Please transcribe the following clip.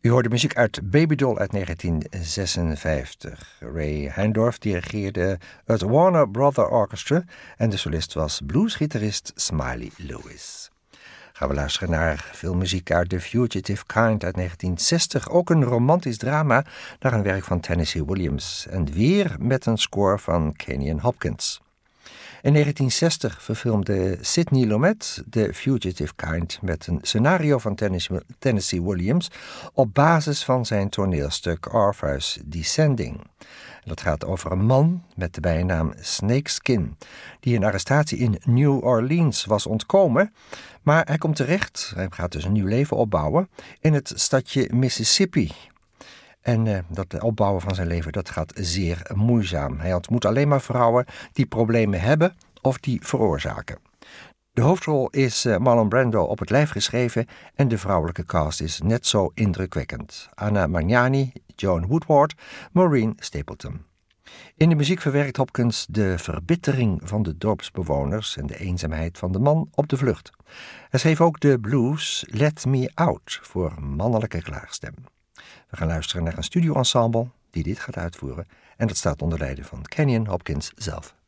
U hoorde muziek uit Baby Doll uit 1956. Ray Heindorf dirigeerde het Warner Brother Orchestra en de solist was bluesgitarist Smiley Lewis. Gaan we luisteren naar filmmuziek uit The Fugitive Kind uit 1960. Ook een romantisch drama naar een werk van Tennessee Williams. En weer met een score van Kenyon Hopkins. In 1960 verfilmde Sidney Lumet The Fugitive Kind met een scenario van Tennessee Williams op basis van zijn toneelstuk Arthur's Descending. Dat gaat over een man met de bijnaam Snakeskin, die een arrestatie in New Orleans was ontkomen, maar hij komt terecht, hij gaat dus een nieuw leven opbouwen, in het stadje Mississippi. En dat opbouwen van zijn leven, dat gaat zeer moeizaam. Hij ontmoet alleen maar vrouwen die problemen hebben of die veroorzaken. De hoofdrol is Marlon Brando op het lijf geschreven en de vrouwelijke cast is net zo indrukwekkend. Anna Magnani, Joan Woodward, Maureen Stapleton. In de muziek verwerkt Hopkins de verbittering van de dorpsbewoners en de eenzaamheid van de man op de vlucht. Hij schreef ook de blues Let Me Out voor mannelijke klaarstem. We gaan luisteren naar een studioensemble die dit gaat uitvoeren en dat staat onder leiding van Kenyon Hopkins zelf.